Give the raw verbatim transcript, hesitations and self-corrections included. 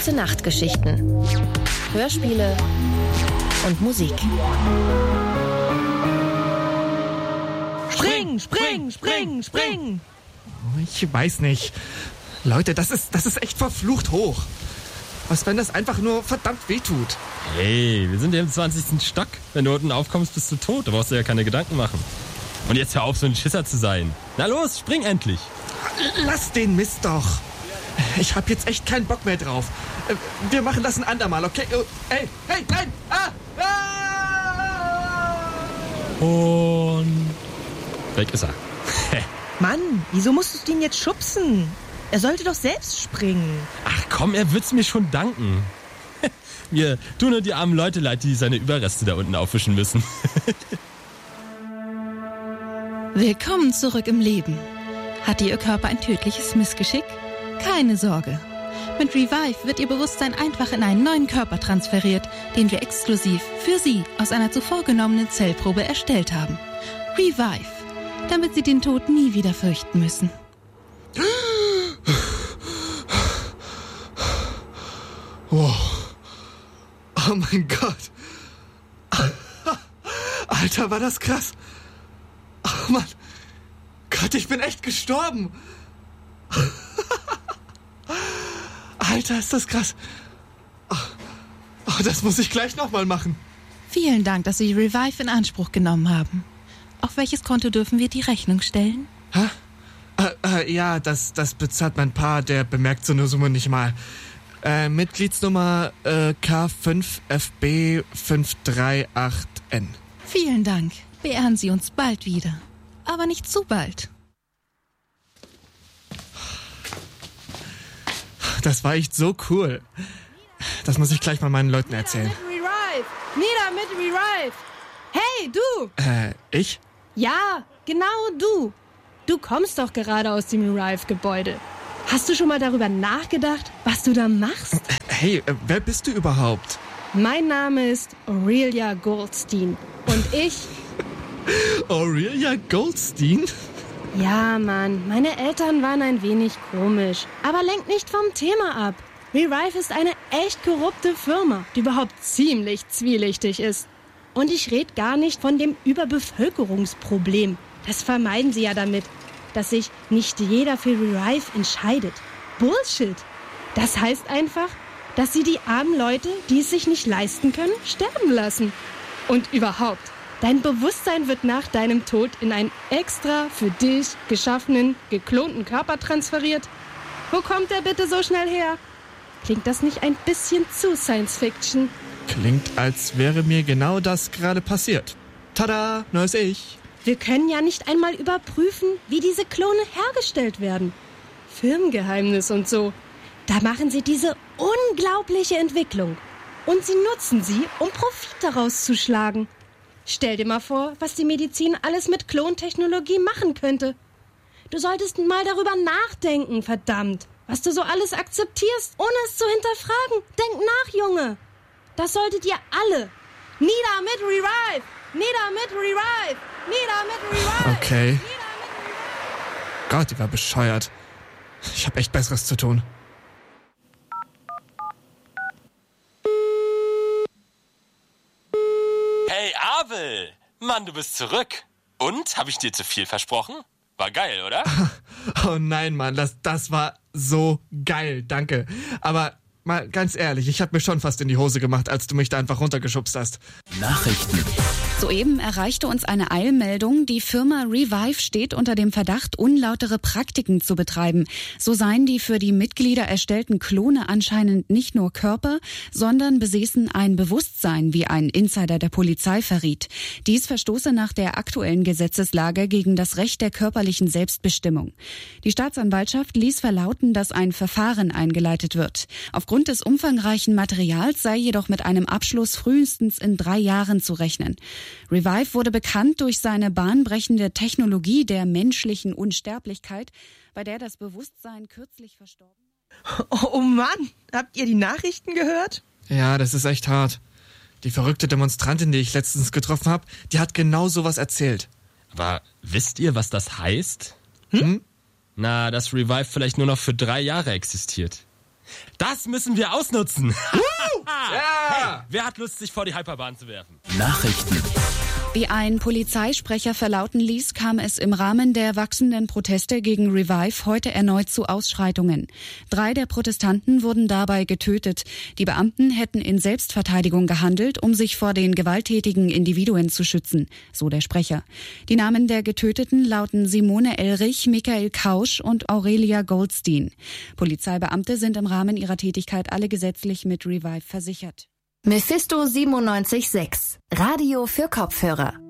Gute Nachtgeschichten, Hörspiele und Musik. Spring, spring, spring, spring! Ich weiß nicht. Leute, das ist, das ist echt verflucht hoch. Was, wenn das einfach nur verdammt wehtut? Hey, wir sind ja im zwanzigsten Stock. Wenn du unten aufkommst, bist du tot. Da brauchst du ja keine Gedanken machen. Und jetzt hör auf, so ein Schisser zu sein. Na los, spring endlich. Lass den Mist doch. Ich hab jetzt echt keinen Bock mehr drauf. Wir machen das ein andermal, okay? Hey, hey, nein! Ah! Ah! Und weg ist er. Mann, wieso musstest du ihn jetzt schubsen? Er sollte doch selbst springen. Ach komm, er wird's mir schon danken. Mir tun nur die armen Leute leid, die seine Überreste da unten aufwischen müssen. Willkommen zurück im Leben. Hatte Ihr Körper ein tödliches Missgeschick? Keine Sorge. Mit Revive wird Ihr Bewusstsein einfach in einen neuen Körper transferiert, den wir exklusiv für Sie aus einer zuvor genommenen Zellprobe erstellt haben. Revive, damit Sie den Tod nie wieder fürchten müssen. Wow. Oh mein Gott. Alter, war das krass. Oh Mann. Gott, ich bin echt gestorben. Alter, ist das krass. Oh, oh, das muss ich gleich nochmal machen. Vielen Dank, dass Sie Revive in Anspruch genommen haben. Auf welches Konto dürfen wir die Rechnung stellen? Hä? Äh, äh, ja, das, das bezahlt mein Pa, der bemerkt so eine Summe nicht mal. Äh, Mitgliedsnummer äh, K fünf F B fünf drei acht N. Vielen Dank. Beehren Sie uns bald wieder. Aber nicht zu bald. Das war echt so cool. Das muss ich gleich mal meinen Leuten erzählen. Revive! Nieder mit Revive! Hey, du! Äh, ich? Ja, genau du. Du kommst doch gerade aus dem Revive-Gebäude. Hast du schon mal darüber nachgedacht, was du da machst? Hey, äh, wer bist du überhaupt? Mein Name ist Aurelia Goldstein. Und ich... Aurelia Goldstein? Ja, Mann, meine Eltern waren ein wenig komisch. Aber lenkt nicht vom Thema ab. Revive ist eine echt korrupte Firma, die überhaupt ziemlich zwielichtig ist. Und ich rede gar nicht von dem Überbevölkerungsproblem. Das vermeiden sie ja damit, dass sich nicht jeder für Revive entscheidet. Bullshit! Das heißt einfach, dass sie die armen Leute, die es sich nicht leisten können, sterben lassen. Und überhaupt, dein Bewusstsein wird nach deinem Tod in einen extra für dich geschaffenen, geklonten Körper transferiert. Wo kommt der bitte so schnell her? Klingt das nicht ein bisschen zu Science-Fiction? Klingt, als wäre mir genau das gerade passiert. Tada, neues Ich. Wir können ja nicht einmal überprüfen, wie diese Klone hergestellt werden. Firmengeheimnis und so. Da machen sie diese unglaubliche Entwicklung. Und sie nutzen sie, um Profit daraus zu schlagen. Stell dir mal vor, was die Medizin alles mit Klontechnologie machen könnte. Du solltest mal darüber nachdenken, verdammt. Was du so alles akzeptierst, ohne es zu hinterfragen. Denk nach, Junge. Das solltet ihr alle. Nieder mit Revive! Nieder mit Revive! Nieder mit Revive! Okay. Gott, die war bescheuert. Ich hab echt Besseres zu tun. Hey, Abel! Mann, du bist zurück. Und? Hab ich dir zu viel versprochen? War geil, oder? Oh nein, Mann, das, das war so geil, danke. Aber mal ganz ehrlich, ich hab mir schon fast in die Hose gemacht, als du mich da einfach runtergeschubst hast. Nachrichten. Soeben erreichte uns eine Eilmeldung, die Firma Revive steht unter dem Verdacht, unlautere Praktiken zu betreiben. So seien die für die Mitglieder erstellten Klone anscheinend nicht nur Körper, sondern besäßen ein Bewusstsein, wie ein Insider der Polizei verriet. Dies verstoße nach der aktuellen Gesetzeslage gegen das Recht der körperlichen Selbstbestimmung. Die Staatsanwaltschaft ließ verlauten, dass ein Verfahren eingeleitet wird. Aufgrund des umfangreichen Materials sei jedoch mit einem Abschluss frühestens in drei Jahren zu rechnen. Revive wurde bekannt durch seine bahnbrechende Technologie der menschlichen Unsterblichkeit, bei der das Bewusstsein kürzlich verstorben ist. Oh Mann, habt ihr die Nachrichten gehört? Ja, das ist echt hart. Die verrückte Demonstrantin, die ich letztens getroffen habe, die hat genau sowas erzählt. Aber wisst ihr, was das heißt? Hm? Na, dass Revive vielleicht nur noch für drei Jahre existiert. Das müssen wir ausnutzen. Ja! Hey, wer hat Lust, sich vor die Hyperbahn zu werfen? Nachrichten. Wie ein Polizeisprecher verlauten ließ, kam es im Rahmen der wachsenden Proteste gegen Revive heute erneut zu Ausschreitungen. Drei der Protestanten wurden dabei getötet. Die Beamten hätten in Selbstverteidigung gehandelt, um sich vor den gewalttätigen Individuen zu schützen, so der Sprecher. Die Namen der Getöteten lauten Simone Elrich, Michael Kausch und Aurelia Goldstein. Polizeibeamte sind im Rahmen ihrer Tätigkeit alle gesetzlich mit Revive versichert. Mephisto siebenundneunzig Komma sechs. Radio für Kopfhörer.